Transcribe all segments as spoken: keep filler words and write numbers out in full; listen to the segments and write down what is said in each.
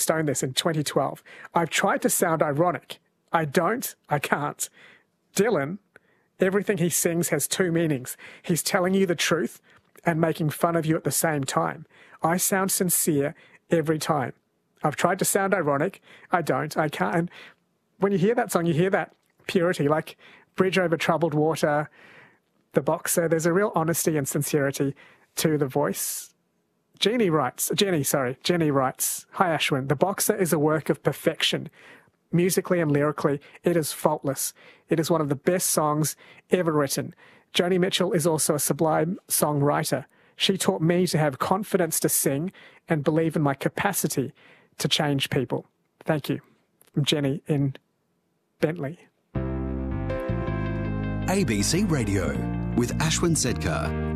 Stone this in twenty twelve. I've tried to sound ironic. I don't. I can't. Dylan, everything he sings has two meanings. He's telling you the truth and making fun of you at the same time. I sound sincere every time. I've tried to sound ironic. I don't. I can't. And when you hear that song, you hear that purity, like Bridge Over Troubled Water, The Boxer. There's a real honesty and sincerity to the voice. Jenny writes, Jenny, sorry, Jenny writes, "Hi Ashwin, The Boxer is a work of perfection. Musically and lyrically, it is faultless. It is one of the best songs ever written. Joni Mitchell is also a sublime songwriter. She taught me to have confidence to sing and believe in my capacity to change people." Thank you. From Jenny in Bentley. A B C Radio with Ashwin Sedkar.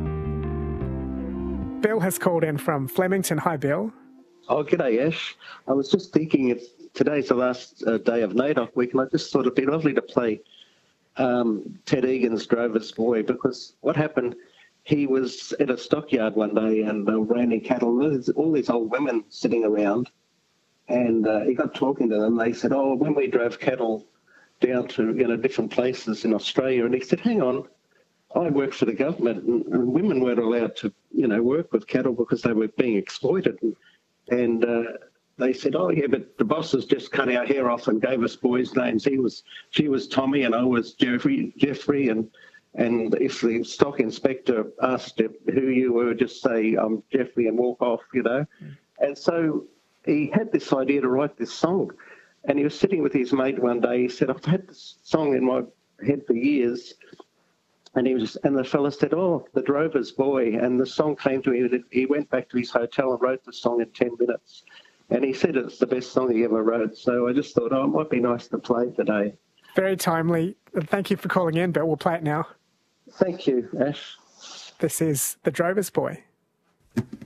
Bill has called in from Flemington. Hi, Bill. Oh, g'day, Ash. I was just thinking if today's the last uh, day of NAIDOC week, and I just thought it'd be lovely to play um, Ted Egan's Drover's Boy, because what happened, he was at a stockyard one day and uh, raining cattle. There's all these old women sitting around, and uh, he got talking to them. They said, oh, when we drove cattle down to you know different places in Australia, and he said, hang on, I worked for the government, and, and women weren't allowed to, you know, work with cattle because they were being exploited. And, and uh, they said, oh, yeah, but the bosses just cut our hair off and gave us boys' names. He was, she was Tommy and I was Jeffrey, Jeffrey. And, and if the stock inspector asked who you were, just say, I'm Jeffrey and walk off, you know. Mm. And so he had this idea to write this song. And he was sitting with his mate one day. He said, I've had this song in my head for years. And he was, and the fella said, oh, The Drover's Boy. And the song came to him. He went back to his hotel and wrote the song in ten minutes. And he said it's the best song he ever wrote. So I just thought, oh, it might be nice to play today. Very timely. Thank you for calling in, but we'll play it now. Thank you, Ash. This is The Drover's Boy.